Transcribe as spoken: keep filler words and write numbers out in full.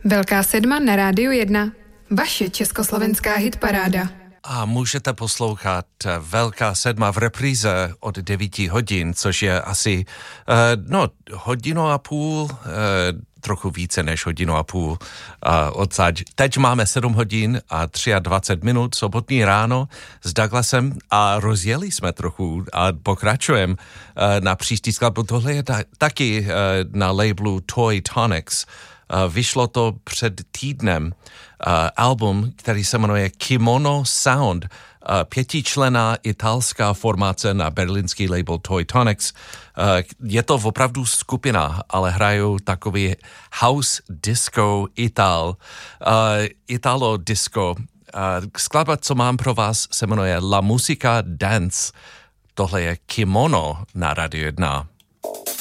Velká sedma na Rádiu jedna. Vaše československá hitparáda. A můžete poslouchat Velká sedma v repríze od devíti hodin, což je asi uh, no, hodinu a půl, uh, trochu více než hodinu a půl uh, odsaď. Teď máme sedm hodin a dvacet tři minut, sobotní ráno s Douglasem a rozjeli jsme trochu a pokračujeme uh, na příští skladbu. Tohle je ta, taky uh, na labelu Toy Tonics. Uh, vyšlo to před týdnem uh, album, který se jmenuje Kimono Sound, uh, pětičlenná italská formace na berlínský label Toy Tonics. Uh, je to opravdu skupina, ale hrajou takový house disco ital, uh, italo disco. Uh, skladba, co mám pro vás, se jmenuje La Musica Dance. Tohle je Kimono na Radio jedna.